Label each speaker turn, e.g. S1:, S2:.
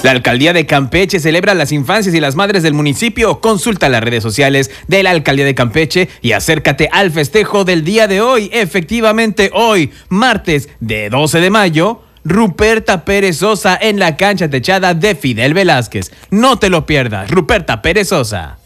S1: La alcaldía de Campeche celebra las infancias y las madres del municipio. Consulta las redes sociales de la alcaldía de Campeche y acércate al festejo del día de hoy. Efectivamente, hoy, martes de 12 de mayo, Ruperta Pérez Sosa en la cancha techada de Fidel Velázquez. No te lo pierdas, Ruperta Pérez Sosa.